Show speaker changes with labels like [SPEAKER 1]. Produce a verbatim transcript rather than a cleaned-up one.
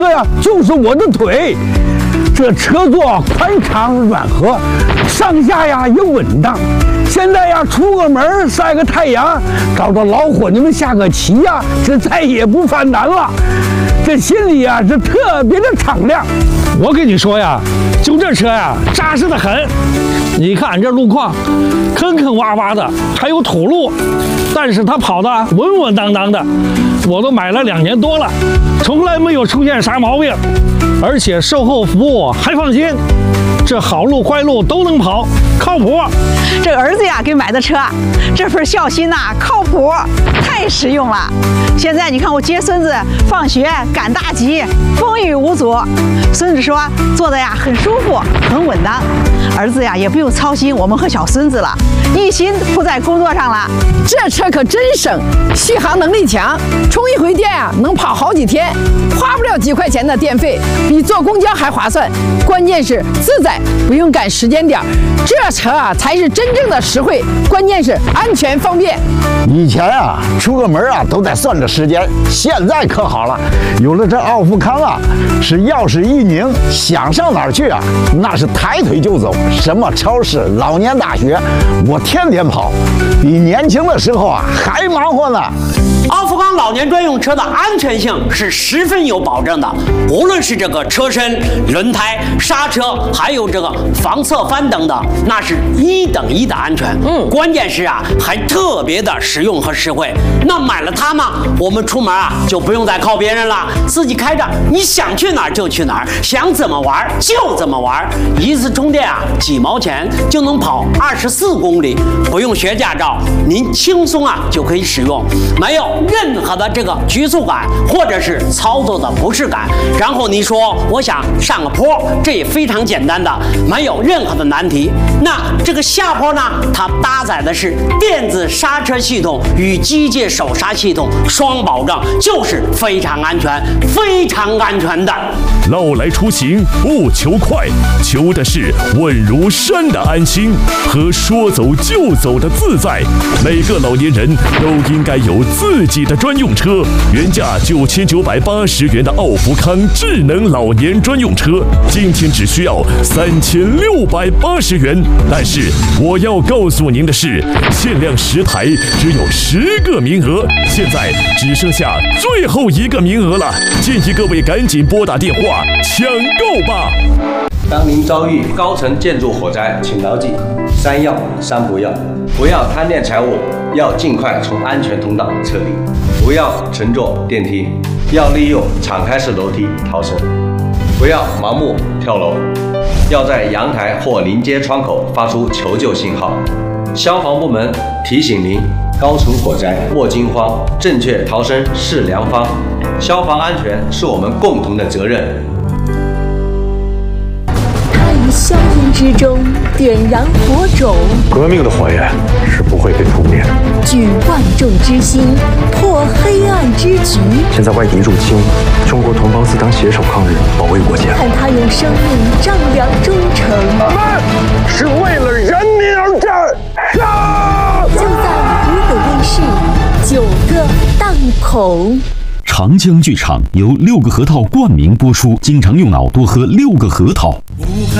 [SPEAKER 1] 这呀就是我的腿。这车座宽敞软和，上下呀也稳当。现在呀出个门晒个太阳，找着老伙计们下个棋呀，这再也不犯难了。这心里呀是特别的敞亮。
[SPEAKER 2] 我跟你说呀，就这车呀扎实的很。你看这路况，坑坑洼洼的，还有土路，但是它跑的稳稳当当的。我都买了两年多了，从来没有出现啥毛病，而且售后服务还放心。这好路坏路都能跑，靠谱。
[SPEAKER 3] 这儿子呀给买的车，这份孝心呐、啊，靠谱，太实用了。现在你看我接孙子放学赶大集，风雨无阻。孙子说坐的呀很舒服，很稳当。儿子呀也不用操心我们和小孙子了，一心扑在工作上了。
[SPEAKER 4] 这车可真省，续航能力强，充一回电啊能跑好几天，花不了几块钱的电费，比坐公交还划算。关键是自在，不用赶时间点，这车啊才是真正的实惠，关键是安全方便。
[SPEAKER 5] 以前啊出个门啊都得算着时间，现在可好了，有了这奥富康啊，是钥匙一拧，想上哪儿去啊那是抬腿就走，什么超市、老年大学，我天天跑，比年轻的时候啊还忙活呢。
[SPEAKER 6] 奥富康老年专用车的安全性是十分有保证的，无论是这个车身、轮胎、刹车，还有这个防侧翻等等，那是一等一的安全。嗯，关键是啊，还特别的实用和实惠。那买了它呢，我们出门啊就不用再靠别人了，自己开着，你想去哪儿就去哪儿，想怎么玩就怎么玩。一次充电啊，几毛钱就能跑二十四公里，不用学驾照，您轻松啊就可以使用，没有任何的这个局促感或者是操作的不适感。然后你说我想上个坡，这也非常简单的，没有任何的难题。那这个下坡呢，它搭载的是电子刹车系统与机械手刹系统双保证，就是非常安全非常安全的。
[SPEAKER 7] 老来出行不求快，求的是稳如山的安心和说走就走的自在。每个老年人都应该有自己的专用车，原价九千九百八十元的奥福康智能老年专用车，今天只需要三千六百八十元。但是我要告诉您的是，限量十台，只有十个名额，现在只剩下最后一个名额了，建议各位赶紧拨打电话抢购吧。
[SPEAKER 8] 当您遭遇高层建筑火灾，请牢记三要三不要：不要贪恋财物，要尽快从安全通道撤离；不要乘坐电梯，要利用敞开式楼梯逃生；不要盲目跳楼，要在阳台或临街窗口发出求救信号。消防部门提醒您：高层火灾莫惊慌，正确逃生是良方。消防安全是我们共同的责任。
[SPEAKER 9] 硝烟之中点燃火种，
[SPEAKER 10] 革命的火焰是不会被扑灭的。
[SPEAKER 9] 举万众之心，破黑暗之局。
[SPEAKER 10] 现在外敌入侵，中国同胞自当携手抗日，保卫国家。
[SPEAKER 9] 看他用生命丈量忠诚，
[SPEAKER 1] 我们是为了人民而战。杀！
[SPEAKER 9] 就在湖北卫视九个档口。
[SPEAKER 11] 长江剧场由六个核桃冠名播出，经常用脑多喝六个核桃。